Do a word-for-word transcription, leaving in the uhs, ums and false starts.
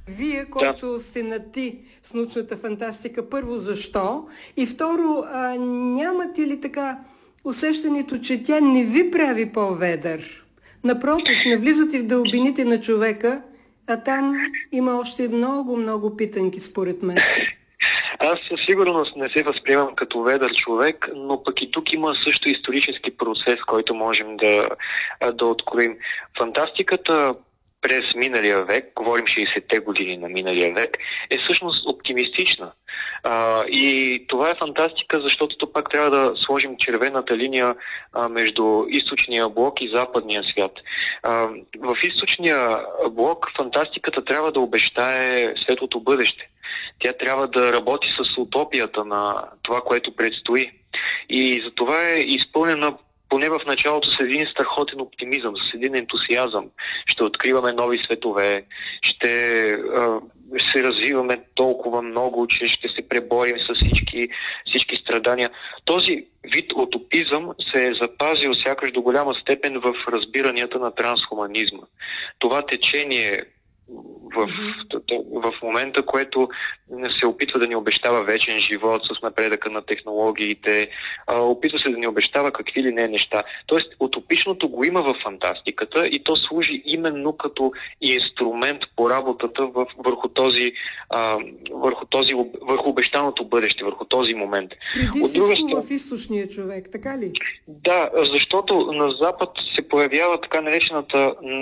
Вие, който да. сте на ти с научната фантастика, първо защо? И второ, а, нямате ли така усещането, че тя не ви прави по-ведър? Напротив, навлизате в дълбините на човека, а там има още много, много питанки, според мен. Аз със сигурност не се възприемам като ведър човек, но пък и тук има също исторически процес, който можем да, да откроим. Фантастиката през миналия век, говорим шейсетте години на миналия век, е всъщност оптимистична. А, и това е фантастика, защото то пак трябва да сложим червената линия а, между източния блок и западния свят. А, в източния блок фантастиката трябва да обещае светлото бъдеще. Тя трябва да работи с утопията на това, което предстои. И за това е изпълнена поне в началото с един страхотен оптимизъм, с един ентусиазъм. Ще откриваме нови светове, ще а, се развиваме толкова много, че ще се преборим с всички, всички страдания. Този вид утопизъм се е запазил сякаш до голяма степен в разбиранията на трансхуманизма. Това течение в, в момента, което се опитва да ни обещава вечен живот с напредъка на технологиите, а, опитва се да ни обещава какви ли не неща. Тоест, утопичното го има в фантастиката и то служи именно като инструмент по работата в, върху този, а, върху този, върху обещаното бъдеще, върху този момент. Преди всичко стран... в източния човек, така ли? Да, защото на Запад се появява така наречената